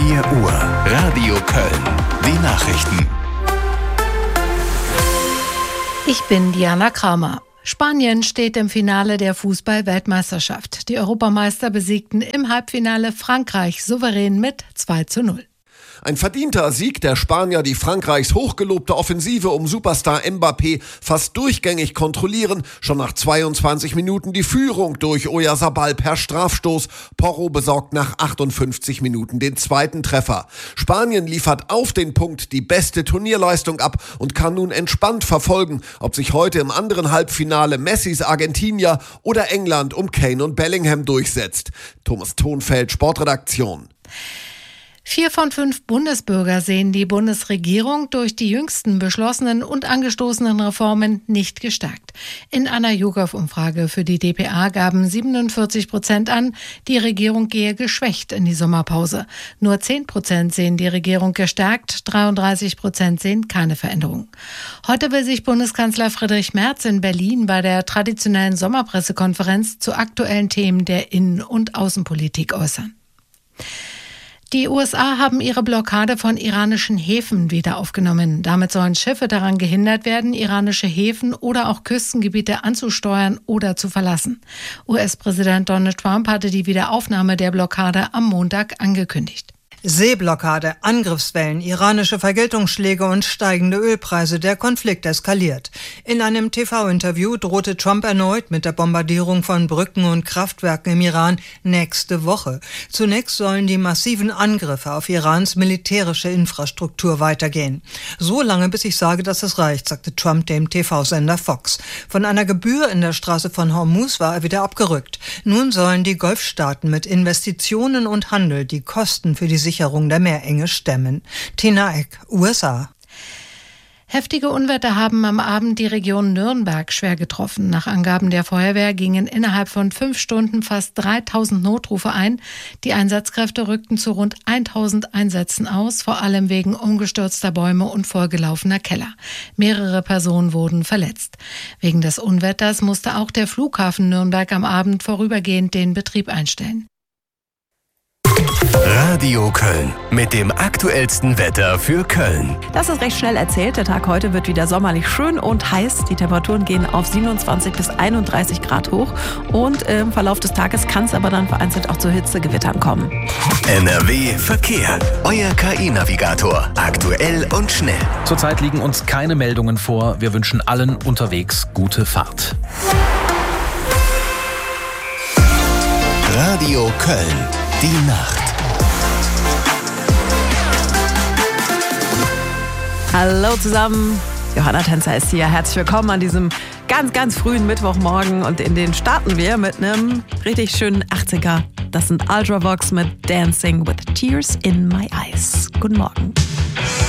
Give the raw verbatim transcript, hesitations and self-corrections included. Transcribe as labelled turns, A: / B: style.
A: vier Uhr, Radio Köln. Die Nachrichten.
B: Ich bin Diana Kramer. Spanien steht im Finale der Fußball-Weltmeisterschaft. Die Europameister besiegten im Halbfinale Frankreich souverän mit zwei zu null.
C: Ein verdienter Sieg der Spanier, die Frankreichs hochgelobte Offensive um Superstar Mbappé fast durchgängig kontrollieren. Schon nach zweiundzwanzig Minuten die Führung durch Oyarzabal per Strafstoß. Porro besorgt nach achtundfünfzig Minuten den zweiten Treffer. Spanien liefert auf den Punkt die beste Turnierleistung ab und kann nun entspannt verfolgen, ob sich heute im anderen Halbfinale Messis Argentinier oder England um Kane und Bellingham durchsetzt. Thomas Thonfeld, Sportredaktion.
B: Vier von fünf Bundesbürger sehen die Bundesregierung durch die jüngsten beschlossenen und angestoßenen Reformen nicht gestärkt. In einer YouGov-Umfrage für die D P A gaben siebenundvierzig Prozent an, die Regierung gehe geschwächt in die Sommerpause. Nur zehn Prozent sehen die Regierung gestärkt, dreiunddreißig Prozent sehen keine Veränderung. Heute will sich Bundeskanzler Friedrich Merz in Berlin bei der traditionellen Sommerpressekonferenz zu aktuellen Themen der Innen- und Außenpolitik äußern. Die U S A haben ihre Blockade von iranischen Häfen wieder aufgenommen. Damit sollen Schiffe daran gehindert werden, iranische Häfen oder auch Küstengebiete anzusteuern oder zu verlassen. U S-Präsident Donald Trump hatte die Wiederaufnahme der Blockade am Montag angekündigt.
D: Seeblockade, Angriffswellen, iranische Vergeltungsschläge und steigende Ölpreise. Der Konflikt eskaliert. In einem T V-Interview drohte Trump erneut mit der Bombardierung von Brücken und Kraftwerken im Iran nächste Woche. Zunächst sollen die massiven Angriffe auf Irans militärische Infrastruktur weitergehen. So lange, bis ich sage, dass es reicht, sagte Trump dem T V-Sender Fox. Von einer Gebühr in der Straße von Hormuz war er wieder abgerückt. Nun sollen die Golfstaaten mit Investitionen und Handel die Kosten für die Sicherung der Meerenge stemmen. Tina Eck, U S A.
B: Heftige Unwetter haben am Abend die Region Nürnberg schwer getroffen. Nach Angaben der Feuerwehr gingen innerhalb von fünf Stunden fast dreitausend Notrufe ein. Die Einsatzkräfte rückten zu rund tausend Einsätzen aus, vor allem wegen umgestürzter Bäume und vollgelaufener Keller. Mehrere Personen wurden verletzt. Wegen des Unwetters musste auch der Flughafen Nürnberg am Abend vorübergehend den Betrieb einstellen.
A: Radio Köln mit dem aktuellsten Wetter für Köln.
E: Das ist recht schnell erzählt. Der Tag heute wird wieder sommerlich schön und heiß. Die Temperaturen gehen auf siebenundzwanzig bis einunddreißig Grad hoch. Und im Verlauf des Tages kann es aber dann vereinzelt auch zu Hitzegewittern kommen.
A: N R W Verkehr. Euer K I-Navigator. Aktuell und schnell.
F: Zurzeit liegen uns keine Meldungen vor. Wir wünschen allen unterwegs gute Fahrt.
A: Radio Köln. Die Nacht.
E: Hallo zusammen, Johanna Tänzer ist hier. Herzlich willkommen an diesem ganz, ganz frühen Mittwochmorgen. Und in den starten wir mit einem richtig schönen achtziger. Das sind Ultravox mit Dancing with Tears in My Eyes. Guten Morgen.